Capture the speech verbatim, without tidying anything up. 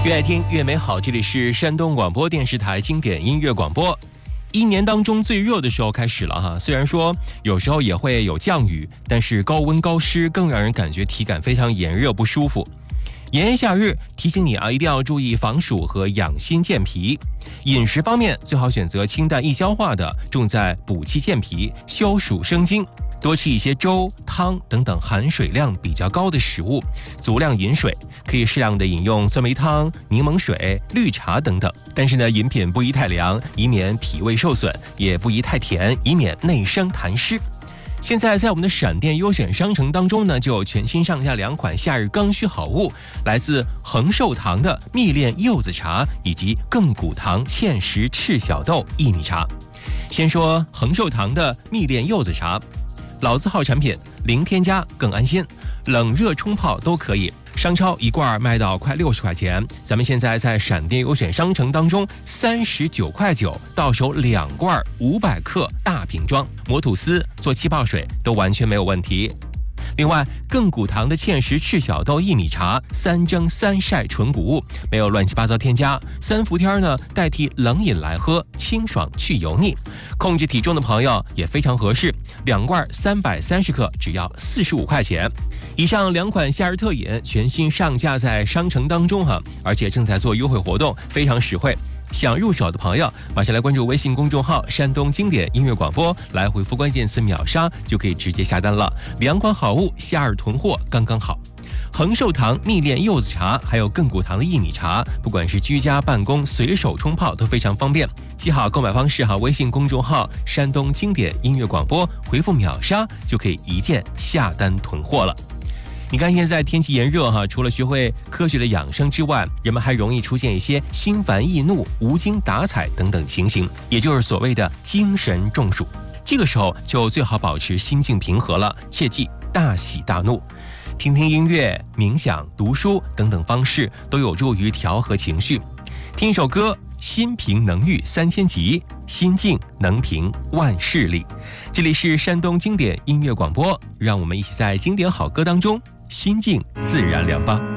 越爱听越美好，这里是山东广播电视台经典音乐广播。一年当中最热的时候开始了哈，虽然说有时候也会有降雨，但是高温高湿更让人感觉体感非常炎热不舒服。炎炎夏日，提醒你啊，一定要注意防暑和养心健脾。饮食方面，最好选择清淡易消化的，重在补气健脾、消暑生津。多吃一些粥、汤等等含水量比较高的食物，足量饮水，可以适量的饮用酸梅汤、柠檬水、绿茶等等。但是呢，饮品不宜太凉，以免脾胃受损；也不宜太甜，以免内生痰湿。现在在我们的闪电优选商城当中呢，就有全新上架两款夏日刚需好物，来自恒寿堂的蜜炼柚子茶以及亘古堂芡实赤小豆薏米茶。先说恒寿堂的蜜炼柚子茶。老字号产品，零添加更安心，冷热冲泡都可以。商超一罐卖到快六十块钱，咱们现在在闪电优选商城当中，三十九块九到手两罐五百克大瓶装，磨吐司、做气泡水都完全没有问题。另外，亘古堂的芡实赤小豆薏米茶，三蒸三晒纯谷物，没有乱七八糟添加。三伏天呢，代替冷饮来喝，清爽去油腻。控制体重的朋友也非常合适，两罐三百三十克，只要四十五块钱。以上两款夏日特饮全新上架在商城当中哈，而且正在做优惠活动，非常实惠。想入手的朋友，马上来关注微信公众号山东经典音乐广播，来回复关键词秒杀就可以直接下单了。两款好物夏日囤货刚刚好。恒寿堂蜜炼柚子茶，还有亘古堂的薏米茶，不管是居家办公随手冲泡都非常方便。记好购买方式哈，微信公众号山东经典音乐广播，回复秒杀就可以一键下单囤货了。你看现在天气炎热哈，除了学会科学的养生之外，人们还容易出现一些心烦易怒、无精打采等等情形，也就是所谓的精神中暑。这个时候就最好保持心境平和了，切忌大喜大怒。听听音乐、冥想、读书等等方式都有助于调和情绪。听一首歌，心平能御三千疾，心静能平万事理。这里是山东经典音乐广播，让我们一起在经典好歌当中心静自然凉吧。